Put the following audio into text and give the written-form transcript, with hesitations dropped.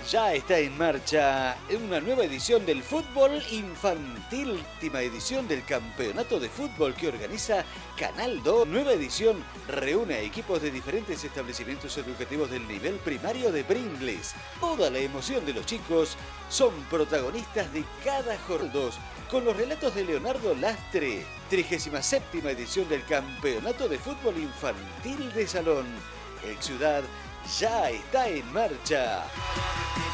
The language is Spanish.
Ya está en marcha una nueva edición del fútbol infantil, última edición del campeonato de fútbol que organiza Canal 2. Nueva edición reúne a equipos de diferentes establecimientos educativos del nivel primario de Brindlis. Toda la emoción de los chicos son protagonistas de cada jornada, con los relatos de Leonardo Lastre. 37ª edición del campeonato de fútbol infantil de salón. El Ciudad ya está en marcha.